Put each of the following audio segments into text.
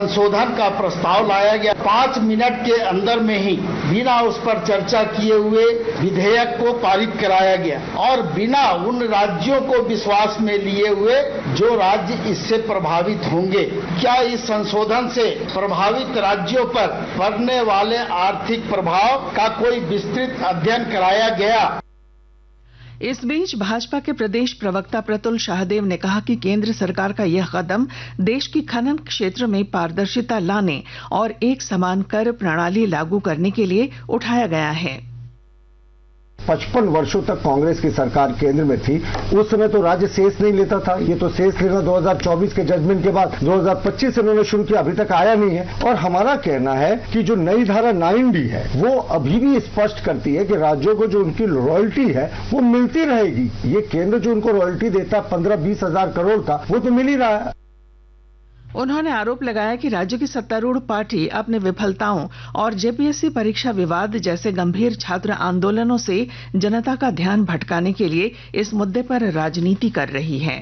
संशोधन का प्रस्ताव लाया गया। 5 मिनट के अंदर में ही बिना उस पर चर्चा किए हुए विधेयक को पारित कराया गया और बिना उन राज्यों को विश्वास में लिए हुए जो राज्य इससे प्रभावित होंगे। क्या इस संशोधन से प्रभावित राज्यों पर पड़ने वाले आर्थिक प्रभाव का कोई विस्तृत अध्ययन कराया गया? इस बीच भाजपा के प्रदेश प्रवक्ता प्रतुल शाहदेव ने कहा कि केंद्र सरकार का यह कदम देश की खनन क्षेत्र में पारदर्शिता लाने और एक समान कर प्रणाली लागू करने के लिए उठाया गया है। 55 वर्षों तक कांग्रेस की सरकार केंद्र में थी, उस समय तो राज्य सेस नहीं लेता था। ये तो सेस लेना 2024 के जजमेंट के बाद 2025 से उन्होंने शुरू किया, अभी तक आया नहीं है। और हमारा कहना है कि जो नई धारा 9D है वो अभी भी स्पष्ट करती है कि राज्यों को जो उनकी रॉयल्टी है वो मिलती रहेगी। ये केंद्र जो उनको रॉयल्टी देता है 15-20 हजार करोड़ का, वो तो मिल ही रहा है। उन्होंने आरोप लगाया कि राज्य की सत्तारूढ़ पार्टी अपने विफलताओं और जेपीएससी परीक्षा विवाद जैसे गंभीर छात्र आंदोलनों से जनता का ध्यान भटकाने के लिए इस मुद्दे पर राजनीति कर रही है।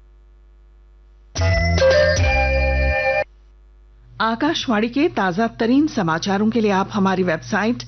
आकाशवाणी के ताजा तरीन समाचारों के लिए आप हमारी वेबसाइट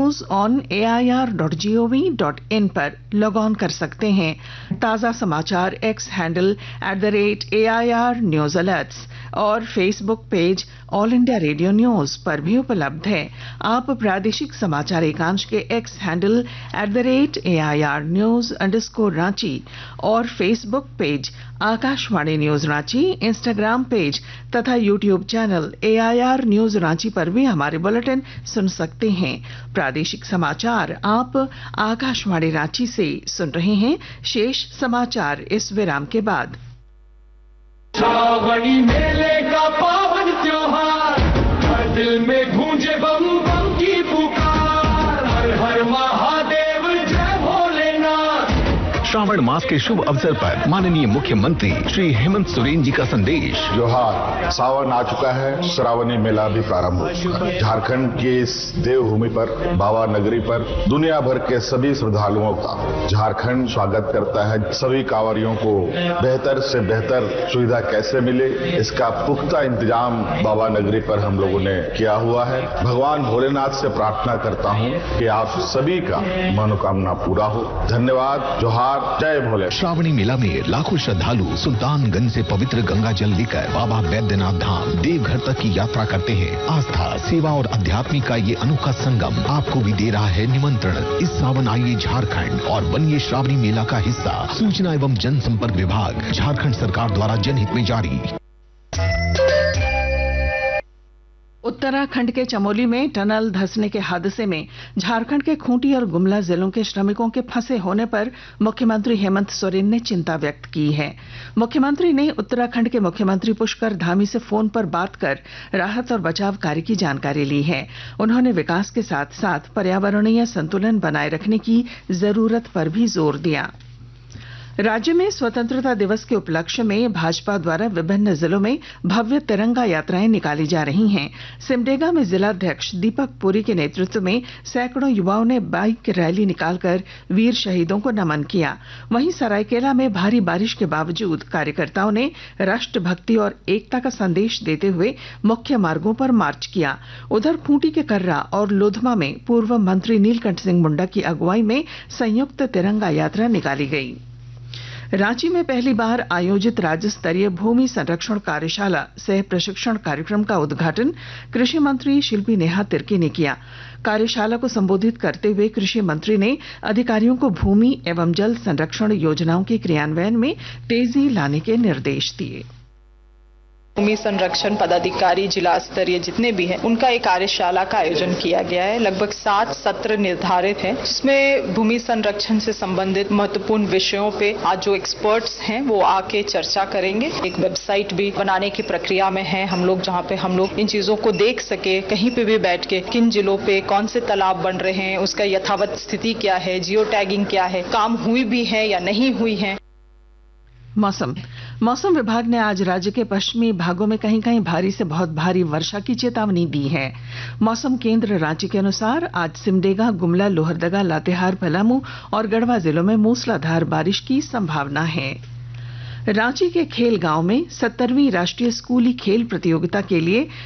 news.air.gov.in पर लॉग ऑन कर सकते हैं। ताजा समाचार x handle @AIR news alerts और Facebook page all India radio news पर भी उपलब्ध है। आप प्रादेशिक समाचार एकांश के एक्स हैंडल @AIR news_रांची और Facebook page Akashvani news Ranchi, Instagram page तथा YouTube channel AIR news Ranchi पर भी हमारे बुलेटिन सुन सकते हैं। प्रादेशिक समाचार आप आकाशवाणी रांची से सुन रहे हैं। शेष समाचार इस विराम के बाद। श्रावणी मेले का पावन त्योहार, हर दिल में गूंजे बम बम की पुकार, हर हर महादेव जय भोलेनाथ। श्रावण मास के शुभ अवसर पर माननीय मुख्यमंत्री श्री हेमंत सोरेन जी का संदेश। जोहार, सावन आ चुका है, श्रावणी मेला भी प्रारंभ हो चुका है। झारखंड की इस देवभूमि पर, बाबा नगरी पर दुनिया भर के सभी श्रद्धालुओं का झारखंड स्वागत करता है। सभी कांवरियों को बेहतर से बेहतर सुविधा कैसे मिले, इसका पुख्ता इंतजाम बाबा नगरी पर हम लोगों ने किया हुआ है। भगवान भोलेनाथ से प्रार्थना करता हूँ कि आप सभी का मनोकामना पूरा हो। धन्यवाद। जोहार, जय भोले। श्रावणी मेला में लाखों श्रद्धालु सुल्तानगंज से पवित्र गंगा जल लेकर बाबा बैद्यनाथ धाम देवघर तक की यात्रा करते हैं। आस्था, सेवा और अध्यात्म का ये अनोखा संगम आपको भी दे रहा है निमंत्रण। इस सावन आइए झारखंड और बनिए श्रावणी मेला का हिस्सा। सूचना एवं जनसंपर्क विभाग, झारखंड सरकार द्वारा जनहित में जारी। उत्तराखंड के चमोली में टनल धंसने के हादसे में झारखंड के खूंटी और गुमला जिलों के श्रमिकों के फंसे होने पर मुख्यमंत्री हेमंत सोरेन ने चिंता व्यक्त की है। मुख्यमंत्री ने उत्तराखंड के मुख्यमंत्री पुष्कर धामी से फोन पर बात कर राहत और बचाव कार्य की जानकारी ली है। उन्होंने विकास के साथ साथ पर्यावरणीय संतुलन बनाए रखने की जरूरत पर भी जोर दिया। राज्य में स्वतंत्रता दिवस के उपलक्ष्य में भाजपा द्वारा विभिन्न जिलों में भव्य तिरंगा यात्राएं निकाली जा रही हैं। सिमडेगा में जिलाध्यक्ष दीपक पुरी के नेतृत्व में सैकड़ों युवाओं ने बाइक रैली निकालकर वीर शहीदों को नमन किया। वहीं सरायकेला में भारी बारिश के बावजूद कार्यकर्ताओं ने राष्ट्रभक्ति और एकता का संदेश देते हुए मुख्य मार्गों पर मार्च किया। उधर खूंटी के कर्रा और लोधमा में पूर्व मंत्री नीलकंठ सिंह मुंडा की अगुवाई में संयुक्त तिरंगा यात्रा निकाली गई। रांची में पहली बार आयोजित राज्य स्तरीय भूमि संरक्षण कार्यशाला सह प्रशिक्षण कार्यक्रम का उद्घाटन कृषि मंत्री शिल्पी नेहा तिर्की ने किया। कार्यशाला को संबोधित करते हुए कृषि मंत्री ने अधिकारियों को भूमि एवं जल संरक्षण योजनाओं के क्रियान्वयन में तेजी लाने के निर्देश दिए। भूमि संरक्षण पदाधिकारी जिला स्तरीय जितने भी हैं उनका एक कार्यशाला का आयोजन किया गया है। लगभग 7 सत्र निर्धारित हैं, जिसमें भूमि संरक्षण से संबंधित महत्वपूर्ण विषयों पे आज जो एक्सपर्ट्स हैं वो आके चर्चा करेंगे। एक वेबसाइट भी बनाने की प्रक्रिया में है हम लोग, जहाँ पे हम लोग इन चीजों को देख सके, कहीं पे भी बैठ के किन जिलों पे कौन से तालाब बन रहे हैं, उसका यथावत स्थिति क्या है, जियो टैगिंग क्या है, काम हुई भी है या नहीं हुई है। मौसम विभाग ने आज राज्य के पश्चिमी भागों में कहीं कहीं भारी से बहुत भारी वर्षा की चेतावनी दी है। मौसम केंद्र रांची के अनुसार आज सिमडेगा, गुमला, लोहरदगा, लातेहार, पलामू और गढ़वा जिलों में मूसलाधार बारिश की संभावना है। रांची के खेल गांव में 70वीं राष्ट्रीय स्कूली खेल प्रतियोगिता के लिए